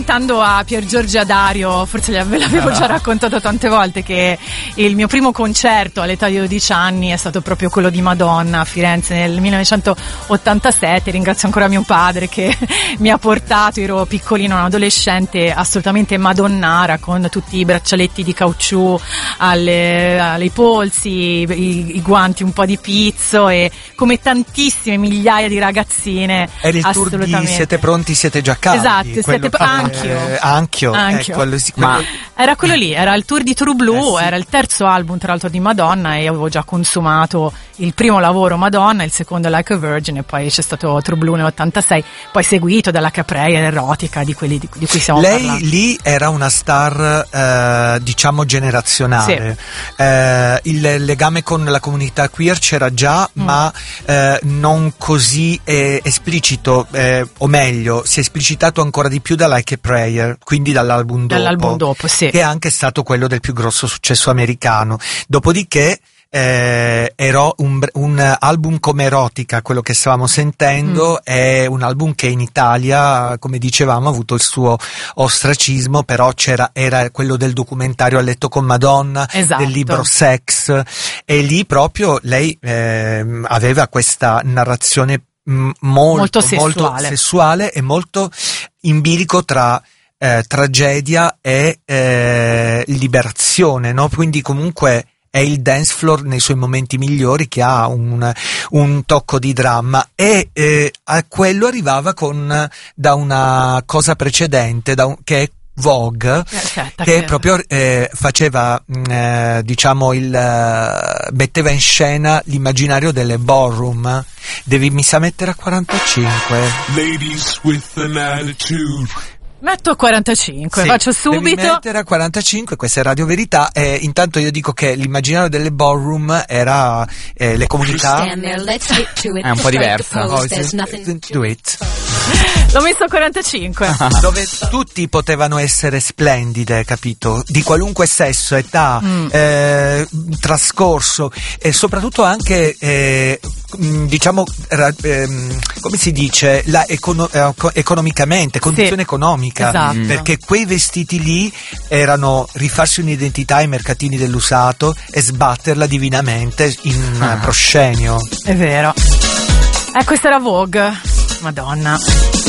Stando a Pier Giorgio Dario, forse ve l'avevo già raccontato tante volte, che il mio primo concerto all'età di 12 anni è stato proprio quello di Madonna a Firenze nel 1987. Ringrazio ancora mio padre che mi ha portato, ero piccolino, un adolescente assolutamente madonnara, con tutti i braccialetti di caucciù ai polsi, i guanti un po' di pizzo, e come tantissime migliaia di ragazzine. Era il tour di Siete pronti, siete già caldi. Esatto, Anch'io. Era quello lì, era il tour di True Blue, sì. Era il terzo album tra l'altro di Madonna, e io avevo già consumato il primo lavoro Madonna, il secondo Like a Virgin, e poi c'è stato True Blue nell'86, poi seguito dalla Capreia, Erotica, di quelli di cui stiamo parlando. Lei lì era una star diciamo generazionale, sì. Il legame con la comunità queer c'era già, ma non così esplicito, o meglio si è esplicitato ancora di più da Like a Prayer, quindi dall'album dopo, sì. Che è anche stato quello del più grosso successo americano. Dopodiché era un album come Erotica, quello che stavamo sentendo, è un album che in Italia, come dicevamo, ha avuto il suo ostracismo, però era quello del documentario A letto con Madonna, esatto. Del libro Sex, e lì proprio lei aveva questa narrazione molto sessuale e molto in bilico tra tragedia e liberazione, no? Quindi comunque è il dance floor nei suoi momenti migliori, che ha un tocco di dramma, e a quello arrivava da una cosa precedente, che è Vogue, che proprio faceva diciamo metteva in scena l'immaginario delle ballroom. Mi sa mettere a 45. Ladies with an attitude. Metto a 45, sì, faccio subito. Devi mettere a 45, questa è Radio Verità, e intanto io dico che l'immaginario delle ballroom era le comunità. È un po' diversa. Do it. L'ho messo a 45. Dove tutti potevano essere splendide, capito? Di qualunque sesso, età, trascorso, e soprattutto anche diciamo come si dice, economicamente, condizione economica. Esatto. Perché quei vestiti lì erano rifarsi un'identità ai mercatini dell'usato e sbatterla divinamente in proscenio. È vero. Questa era Vogue. Madonna.